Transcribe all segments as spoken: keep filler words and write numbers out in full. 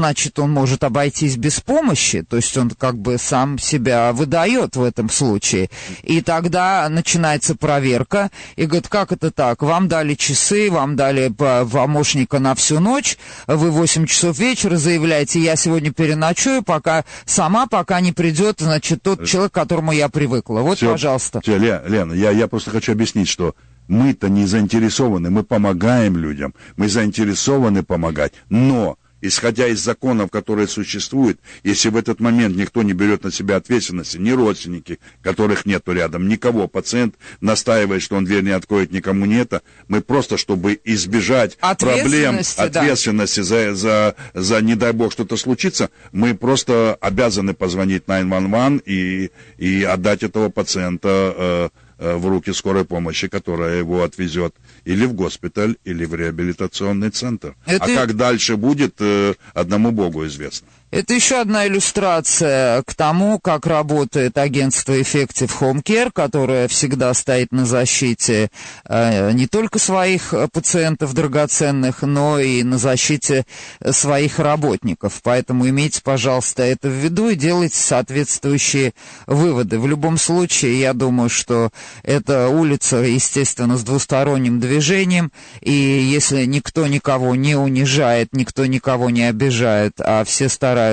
значит, он может обойтись без помощи, то есть он как бы сам себя выдает в этом случае. И тогда начинается проверка, и говорит, как это так, вам дали часы, вам дали помощника на всю ночь, вы в восемь часов вечера заявляете, я сегодня переночую, пока сама, пока не придет, значит, тот человек, к которому я привыкла. Вот, все, пожалуйста. Все, Лена, я, я просто хочу объяснить, что мы-то не заинтересованы, мы помогаем людям, мы заинтересованы помогать, но, исходя из законов, которые существуют, если в этот момент никто не берет на себя ответственности, ни родственники, которых нету рядом, никого, пациент настаивает, что он дверь не откроет, никому не это, мы просто, чтобы избежать проблем, ответственности да. за, за, за, не дай бог, что-то случится, мы просто обязаны позвонить девять один один и, и отдать этого пациента э, в руки скорой помощи, которая его отвезет или в госпиталь, или в реабилитационный центр. Это... А как дальше будет, одному Богу известно. Это еще одна иллюстрация к тому, как работает агентство Effective Home Care, которое всегда стоит на защите э, не только своих пациентов драгоценных, но и на защите своих работников. Поэтому имейте, пожалуйста, это в виду и делайте соответствующие выводы. В любом случае, я думаю, что эта улица, естественно, с двусторонним движением, и если никто никого не унижает, никто никого не обижает, а все стараются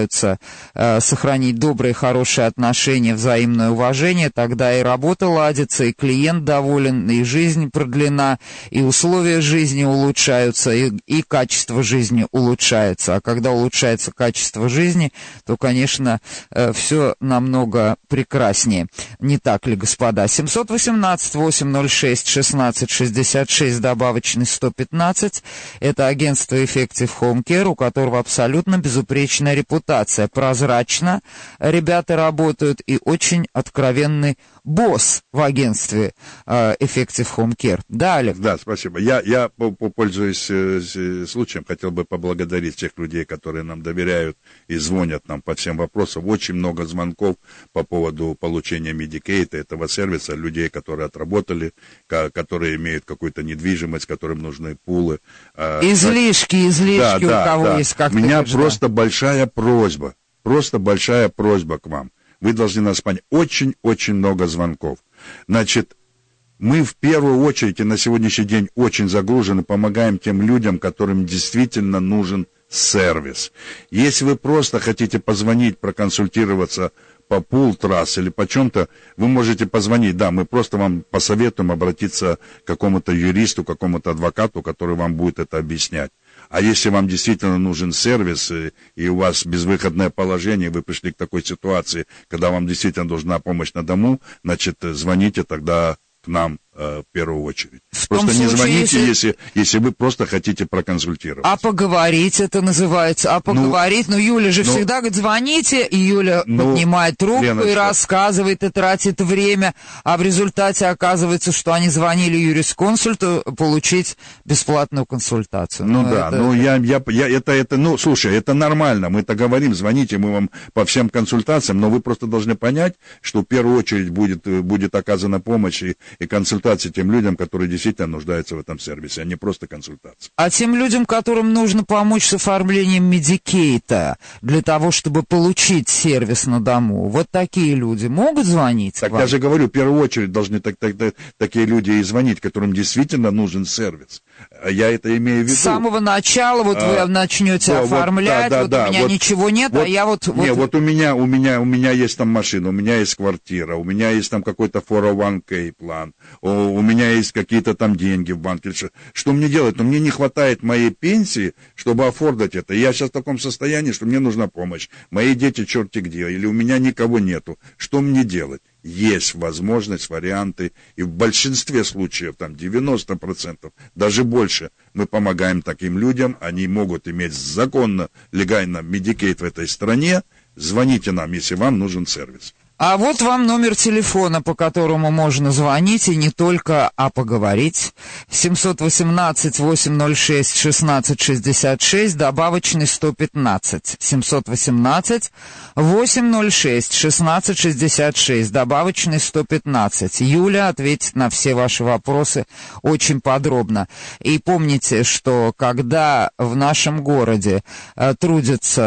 Э, сохранить добрые, хорошие отношения, взаимное уважение, тогда и работа ладится, и клиент доволен, и жизнь продлена, и условия жизни улучшаются, и, и качество жизни улучшается. А когда улучшается качество жизни, то, конечно, э, все намного прекраснее. Не так ли, господа? семь один восемь восемь ноль шесть шестнадцать шестьдесят шесть, добавочный сто пятнадцать. Это агентство Effective Home Care, у которого абсолютно безупречная репутация. Прозрачно ребята работают, и очень откровенный босс в агентстве э, Effective Home Care. Да, Олег? Да, спасибо. Я, я пользуясь э, случаем, хотел бы поблагодарить тех людей, которые нам доверяют и звонят нам по всем вопросам. Очень много звонков по поводу получения Medicaid, этого сервиса, людей, которые отработали, которые имеют какую-то недвижимость, которым нужны пулы. Излишки, излишки да, у да, кого да. есть, как У меня ты просто большая просьба, просто большая просьба к вам. Вы должны нас понять. Очень-очень много звонков. Значит, мы в первую очередь и на сегодняшний день очень загружены, помогаем тем людям, которым действительно нужен сервис. Если вы просто хотите позвонить, проконсультироваться по пул-трасс или по чем-то, вы можете позвонить. Да, мы просто вам посоветуем обратиться к какому-то юристу, к какому-то адвокату, который вам будет это объяснять. А если вам действительно нужен сервис, и, и у вас безвыходное положение, вы пришли к такой ситуации, когда вам действительно нужна помощь на дому, значит, звоните тогда к нам э, в первую очередь. В просто не случае, звоните, если... если, если вы просто хотите проконсультироваться. А поговорить это называется, а поговорить, ну, ну Юля же ну, всегда говорит, звоните, и Юля ну, поднимает трубку Леночка. И рассказывает, и тратит время, а в результате оказывается, что они звонили юрисконсульту получить бесплатную консультацию. Ну, ну да, это... ну я, я, я, это, это, ну, слушай, это нормально, мы-то говорим, звоните, мы вам по всем консультациям, но вы просто должны понять, что в первую очередь будет, будет оказана помощь и и консультации тем людям, которые действительно нуждаются в этом сервисе, а не просто консультации. А тем людям, которым нужно помочь с оформлением медикейта для того, чтобы получить сервис на дому, вот такие люди могут звонить? Так я же говорю, в первую очередь должны так, так, так, такие люди и звонить, которым действительно нужен сервис. Я это имею в виду. С самого начала вот а, вы начнете да, оформлять, вот, да, да, вот да, у меня вот, не нет, вот, а я вот... Не, вот, вот у меня, у меня, у меня есть там машина, у меня есть квартира, у меня есть там какой-то фор о ван кей план, у, у меня есть какие-то там деньги в банке. Что, что мне делать? Но мне не хватает моей пенсии, чтобы оформить это. Я сейчас в таком состоянии, что мне нужна помощь. Мои дети черти где, или у меня никого нету. Что мне делать? Есть возможность, варианты, и в большинстве случаев, там девяносто процентов, даже больше, мы помогаем таким людям, они могут иметь законно, легально Medicaid в этой стране. Звоните нам, если вам нужен сервис. А вот вам номер телефона, по которому можно звонить, и не только, а поговорить. семь один восемь восемь ноль шесть шестнадцать шестьдесят шесть, добавочный сто пятнадцать. семь один восемь восемь ноль шесть шестнадцать шестьдесят шесть, добавочный сто пятнадцать. Юля ответит на все ваши вопросы очень подробно. И помните, что когда в нашем городе э, трудятся